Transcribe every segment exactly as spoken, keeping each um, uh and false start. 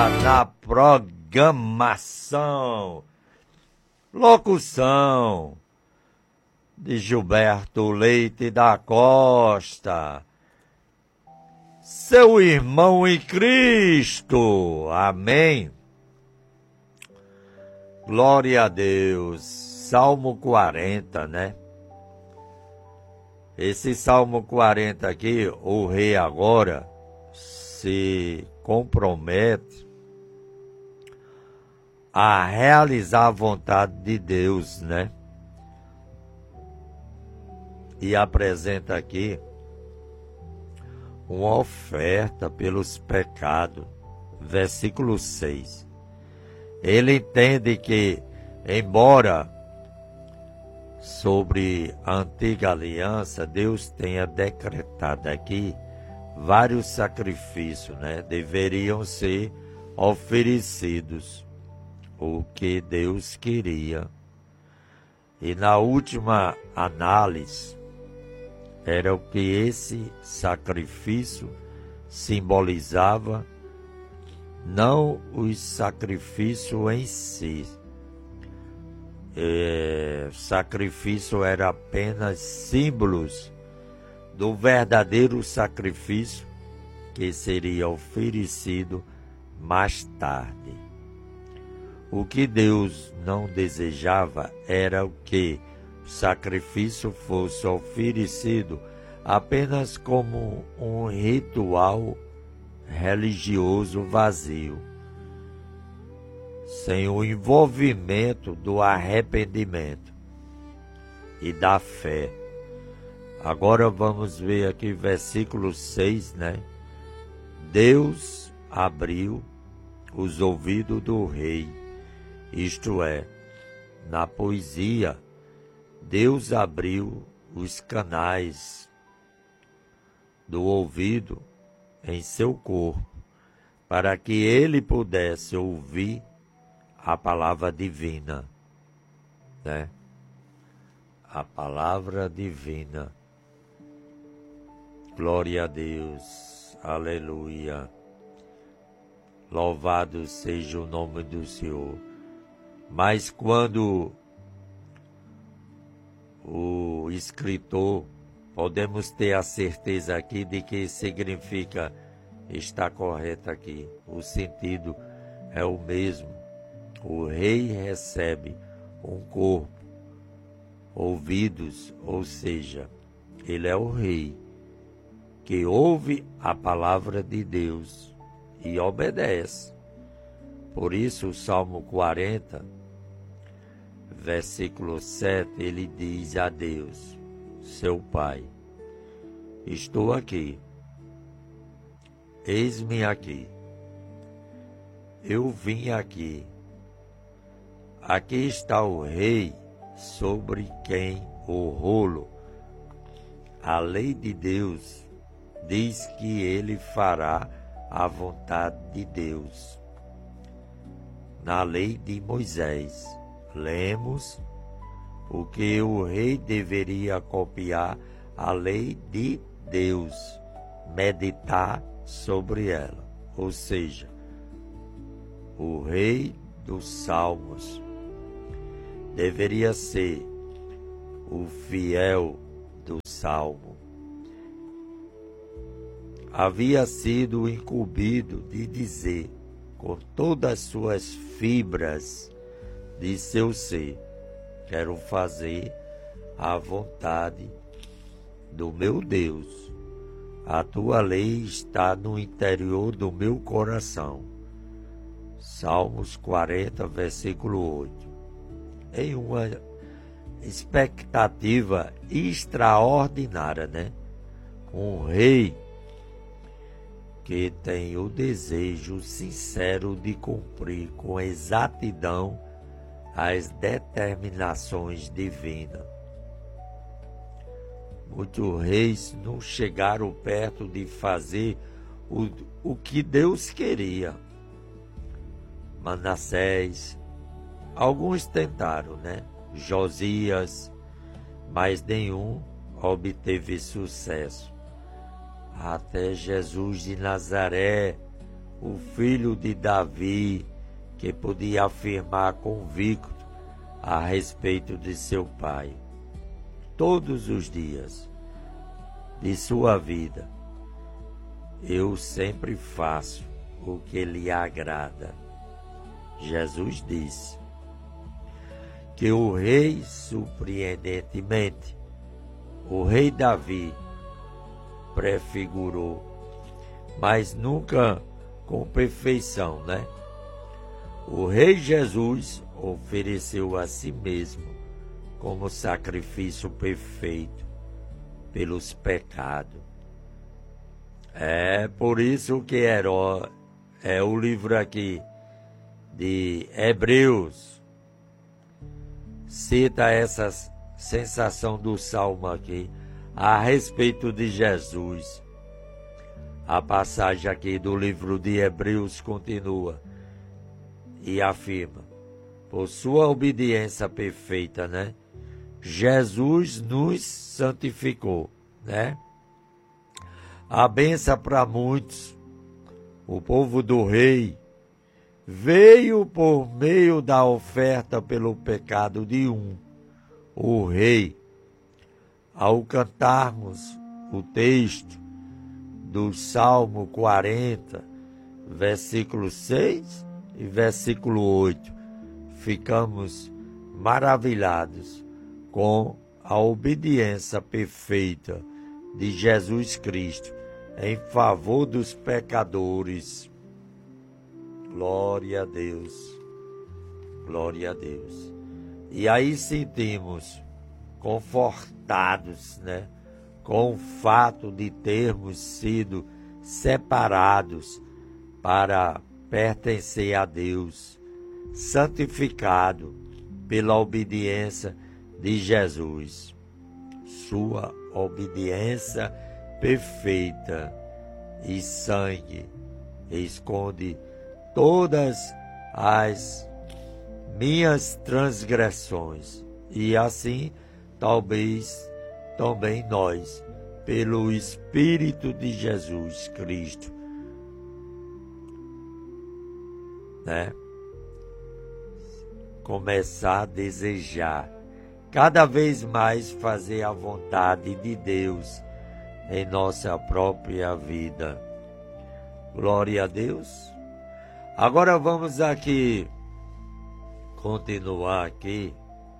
Na programação, locução de Gilberto Leite da Costa, seu irmão em Cristo, amém. Glória a Deus. Salmo quarenta, né? Esse Salmo quarenta aqui, o rei agora se compromete a realizar a vontade de Deus, né? E apresenta aqui uma oferta pelos pecados. Versículo seis. Ele entende que, embora sobre a antiga aliança, Deus tenha decretado aqui vários sacrifícios, né? Deveriam ser oferecidos. O que Deus queria. E na última análise, era o que esse sacrifício simbolizava, não os sacrifícios em si. É, sacrifício era apenas símbolos do verdadeiro sacrifício que seria oferecido mais tarde. O que Deus não desejava era o que o sacrifício fosse oferecido apenas como um ritual religioso vazio, sem o envolvimento do arrependimento e da fé. Agora vamos ver aqui versículo seis, né? Deus abriu os ouvidos do rei. Isto é, na poesia, Deus abriu os canais do ouvido em seu corpo, para que ele pudesse ouvir a palavra divina, né? A palavra divina. Glória a Deus, aleluia. Louvado seja o nome do Senhor. Mas quando o escritor, podemos ter a certeza aqui de que significa, está correto aqui, o sentido é o mesmo. O rei recebe um corpo, ouvidos, ou seja, ele é o rei que ouve a palavra de Deus e obedece. Por isso o Salmo quarenta, versículo sete, ele diz a Deus, seu Pai, estou aqui, eis-me aqui, eu vim aqui, aqui está o rei sobre quem o rolo. A lei de Deus diz que ele fará a vontade de Deus. Na lei de Moisés, lemos o que o rei deveria copiar a lei de Deus, meditar sobre ela. Ou seja, o rei dos salmos deveria ser o fiel do salmo. Havia sido incumbido de dizer com todas as suas fibras de seu ser, quero fazer a vontade do meu Deus. A tua lei está no interior do meu coração. Salmos quarenta, versículo oito. Em uma expectativa extraordinária, né? Um rei que tem o desejo sincero de cumprir com exatidão as determinações divinas. Muitos reis não chegaram perto de fazer o, o que Deus queria. Manassés, alguns tentaram, né? Josias, mas nenhum obteve sucesso. Até Jesus de Nazaré, o filho de Davi, que podia afirmar convicto a respeito de seu pai. Todos os dias de sua vida, eu sempre faço o que lhe agrada. Jesus disse que o rei, surpreendentemente, o rei Davi, prefigurou, mas nunca com perfeição, né? O rei Jesus ofereceu a si mesmo como sacrifício perfeito pelos pecados. É por isso que Heró, é o livro aqui de Hebreus, cita essa sensação do salmo aqui a respeito de Jesus. A passagem aqui do livro de Hebreus continua e afirma: por sua obediência perfeita, né? Jesus nos santificou, né? A benção para muitos, o povo do rei, veio por meio da oferta pelo pecado de um, o rei. Ao cantarmos o texto do Salmo quarenta, versículo seis e versículo oito, ficamos maravilhados com a obediência perfeita de Jesus Cristo em favor dos pecadores. Glória a Deus, glória a Deus. E aí sentimos confortados, né, com o fato de termos sido separados para pertencer a Deus, santificado pela obediência de Jesus. Sua obediência perfeita e sangue esconde todas as minhas transgressões. E assim, talvez também nós, pelo Espírito de Jesus Cristo, né, começar a desejar cada vez mais fazer a vontade de Deus em nossa própria vida. Glória a Deus. Agora vamos aqui continuar aqui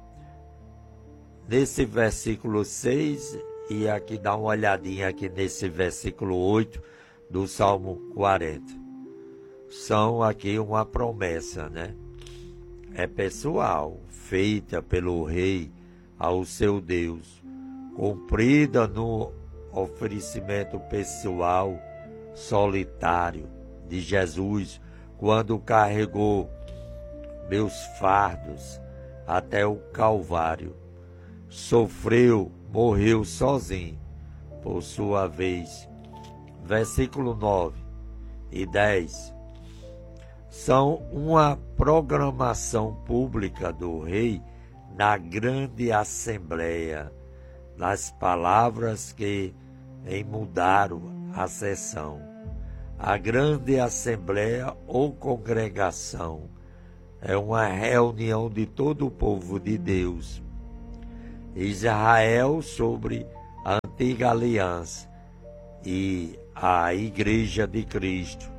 nesse versículo seis e aqui dar uma olhadinha aqui nesse versículo oito do Salmo quarenta. São aqui uma promessa, né? É pessoal, feita pelo rei ao seu Deus, cumprida no oferecimento pessoal solitário de Jesus, quando carregou meus fardos até o Calvário. Sofreu, morreu sozinho, por sua vez. Versículo nove e dez são uma programação pública do rei na grande assembleia, nas palavras que emudaram a sessão. A grande assembleia ou congregação é uma reunião de todo o povo de Deus. Israel sobre a antiga aliança e a igreja de Cristo.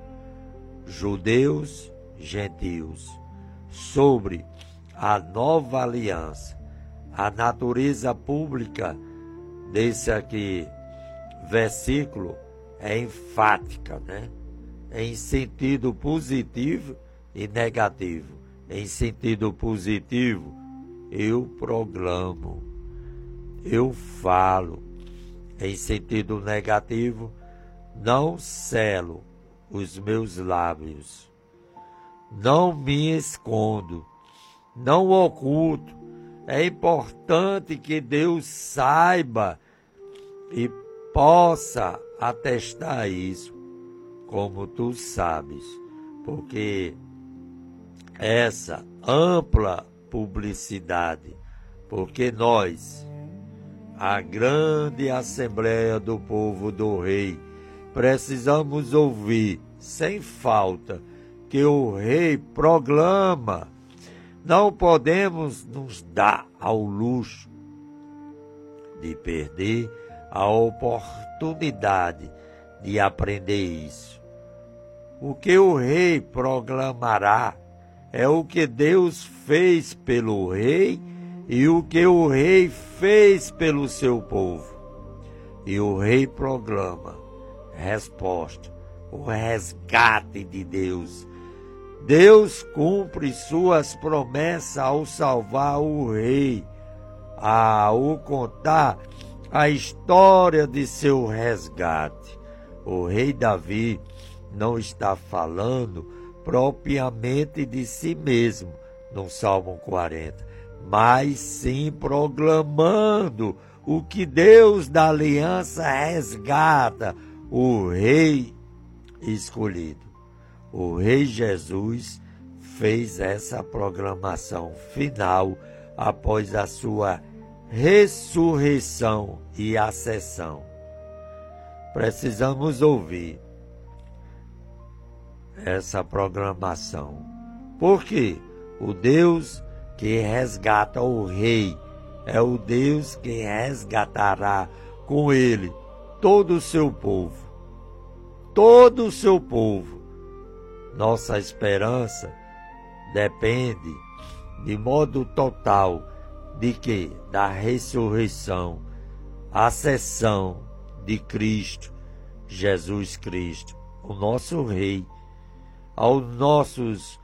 Judeus, gentios, sobre a nova aliança. A natureza pública desse aqui versículo é enfática, né? Em sentido positivo e negativo. Em sentido positivo, eu proclamo, eu falo. Em sentido negativo, não selo os meus lábios, não me escondo, não oculto. É importante que Deus saiba e possa atestar isso, como tu sabes, porque essa ampla publicidade, porque nós, a grande assembleia do povo do rei, precisamos ouvir sem falta, que o Rei proclama. Não podemos nos dar ao luxo de perder a oportunidade de aprender isso. O que o Rei proclamará é o que Deus fez pelo Rei e o que o Rei fez pelo seu povo. E o Rei proclama, resposta, o resgate de Deus. Deus cumpre suas promessas ao salvar o Rei, ao contar a história de seu resgate. O Rei Davi não está falando propriamente de si mesmo no Salmo quarenta, mas sim proclamando o que Deus da aliança resgata, o Rei escolhido. O Rei Jesus fez essa proclamação final após a sua ressurreição e ascensão. Precisamos ouvir essa proclamação, porque o Deus que resgata o Rei é o Deus que resgatará com ele todo o seu povo, todo o seu povo. Nossa esperança depende de modo total de que? Da ressurreição, ascensão de Cristo, Jesus Cristo, o nosso Rei, aos nossos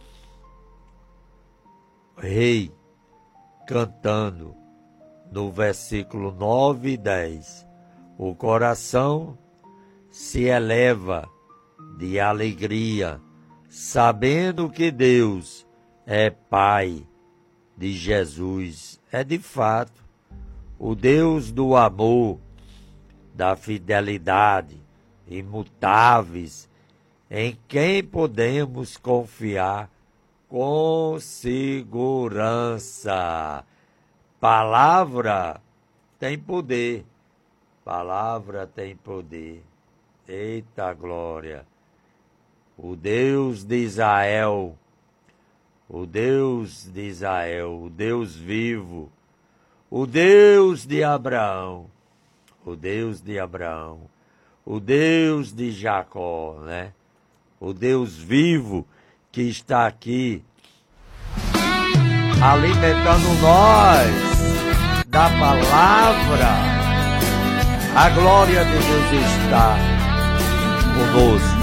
Rei, cantando no versículo nove e dez, o coração se eleva de alegria, sabendo que Deus é Pai de Jesus, é de fato o Deus do amor, da fidelidade, imutáveis, em quem podemos confiar com segurança. Palavra tem poder, palavra tem poder. Eita glória! O Deus de Israel, o Deus de Israel, o Deus vivo, o Deus de Abraão, o Deus de Abraão, o Deus de Jacó, né? O Deus vivo que está aqui alimentando nós da palavra. A glória de Deus está conosco.